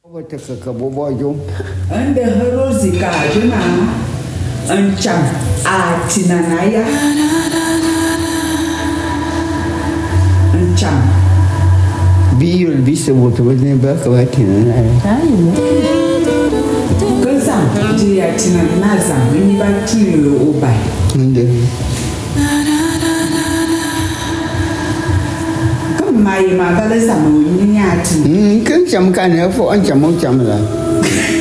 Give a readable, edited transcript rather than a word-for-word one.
Wata ka bobo yo. Ande herozika jina ancham atinanaya ancham Biul bisa boto ne ba ka wati na. kaza ji atinanaza ni ba tilo obai Nde. mai mà ta lấy sắm ni nhạt Kan cham kan ha fo an cham la.